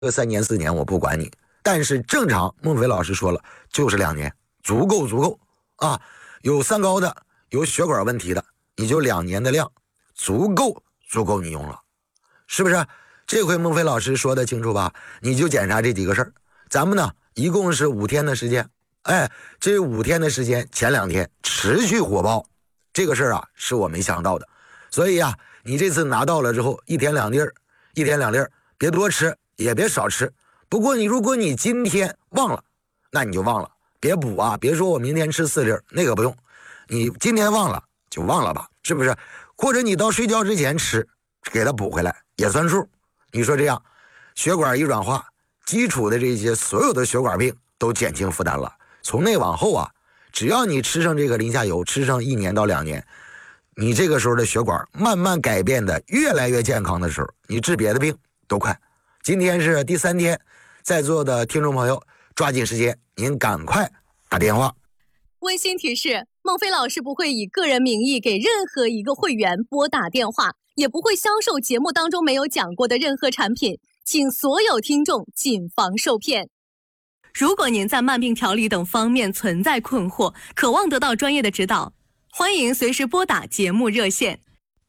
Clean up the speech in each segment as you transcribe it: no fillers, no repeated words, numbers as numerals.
个3年4年我不管你，但是正常孟非老师说了就是2年，足够啊。有三高的，有血管问题的，你就2年的量，足够你用了，是不是？这回孟非老师说的清楚吧？你就检查这几个事儿。咱们呢一共是5天的时间，这5天的时间，前2天持续火爆，这个事儿啊是我没想到的。所以啊，你这次拿到了之后，1天2粒，别多吃也别少吃。不过如果你今天忘了，那你就忘了，别补啊，别说我明天吃4粒，那个不用。你今天忘了就忘了吧，是不是？或者你到睡觉之前吃，给它补回来也算数。你说这样，血管一软化，基础的这些所有的血管病都减轻负担了。从那往后啊，只要你吃上这个磷虾油，吃上1年到2年，你这个时候的血管慢慢改变的越来越健康的时候，你治别的病都快。今天是第3天，在座的听众朋友抓紧时间，您赶快打电话。 温馨提示，孟非老师不会以个人名义给任何一个会员拨打电话，也不会销售节目当中没有讲过的任何产品，请所有听众谨防受骗。如果您在慢病调理等方面存在困惑，渴望得到专业的指导，欢迎随时拨打节目热线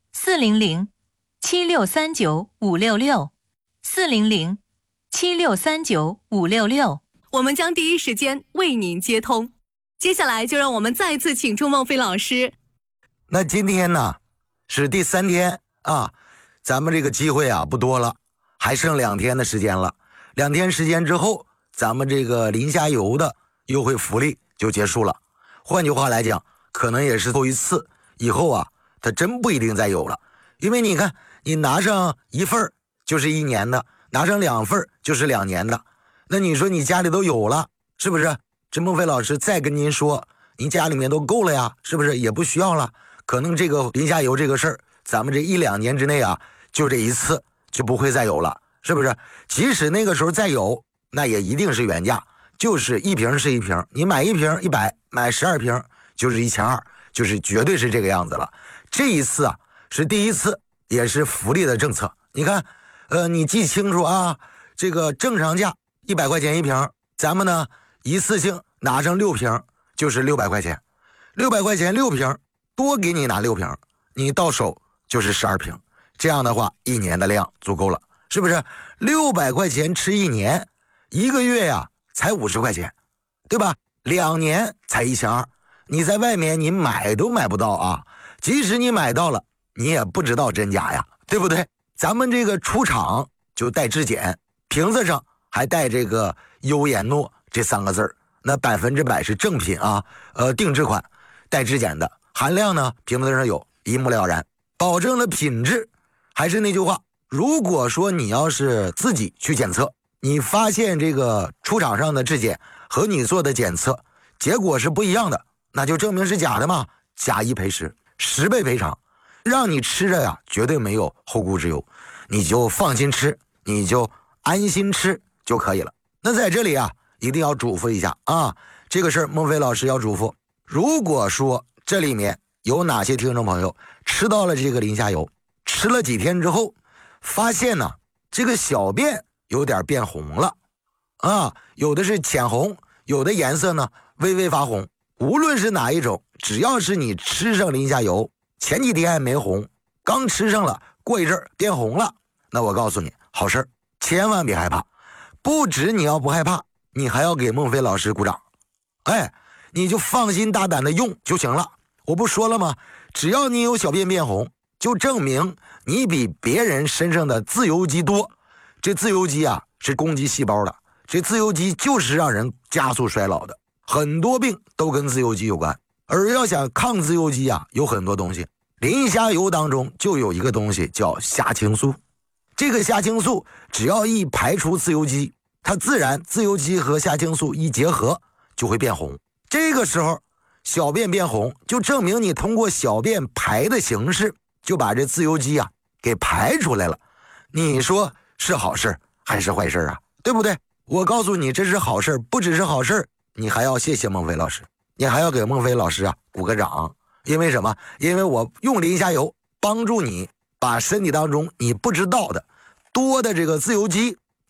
400-7639-566，400-7639-566，我们将第一时间为您接通。接下来就让我们再次请出孟非老师。 那今天呢是第3天啊，咱们这个机会啊不多了，还剩2天的时间了。2天时间之后，咱们这个磷虾油的优惠福利就结束了。换句话来讲，可能也是头一次，以后啊它真不一定再有了。因为你看，你拿上1份就是1年的，拿上2份就是2年的，那你说你家里都有了，是不是？这孟非老师再跟您说，您家里面都够了呀，是不是？也不需要了。可能这个磷虾油这个事儿，咱们这1、2年之内啊，就这一次就不会再有了，是不是？即使那个时候再有，那也一定是原价，就是1瓶是1瓶，你买1瓶100，买12瓶就是1200，就是绝对是这个样子了。这一次啊是第一次，也是福利的政策。你看，你记清楚啊，这个正常价100块钱1瓶，咱们呢一次性拿上6瓶就是600块钱，600块钱6瓶，多给你拿6瓶，你到手就是12瓶。这样的话1年的量足够了，是不是？600块钱吃1年，1个月呀才50块钱，对吧？2年才1200，你在外面你买都买不到啊，即使你买到了，你也不知道真假呀，对不对？咱们这个出厂就带质检，瓶子上还带这个优颜诺这3个字儿，那100%是正品啊，定制款，带质检的，含量呢瓶子上有，一目了然，保证了品质。还是那句话，如果说你要是自己去检测，你发现这个出厂上的质检和你做的检测结果是不一样的，那就证明是假的嘛，假一赔10，10倍赔偿，让你吃着呀绝对没有后顾之忧，你就放心吃，你就安心吃就可以了。那在这里啊一定要嘱咐一下啊，这个事儿孟非老师要嘱咐，如果说这里面有哪些听众朋友吃到了这个磷虾油，吃了几天之后发现呢这个小便有点变红了啊，有的是浅红，有的颜色呢微微发红，无论是哪一种，只要是你吃上磷虾油，前几天还没红，刚吃上了，过一阵儿变红了，那我告诉你好事，千万别害怕。不止你要不害怕，你还要给孟非老师鼓掌，你就放心大胆的用就行了。我不说了吗？只要你有小便变红，就证明你比别人身上的自由基多。这自由基啊是攻击细胞的，这自由基就是让人加速衰老的，很多病都跟自由基有关。而要想抗自由基啊，有很多东西，磷虾油当中就有一个东西叫虾青素。这个虾青素只要一排除自由基，它自然自由基和虾青素一结合就会变红。这个时候小便变红，就证明你通过小便排的形式就把这自由基啊给排出来了。你说是好事还是坏事啊？对不对？我告诉你这是好事，不只是好事，你还要谢谢孟非老师，你还要给孟非老师啊鼓个掌。因为什么？因为我用磷虾油帮助你把身体当中你不知道的多的这个自由基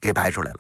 给排出来了。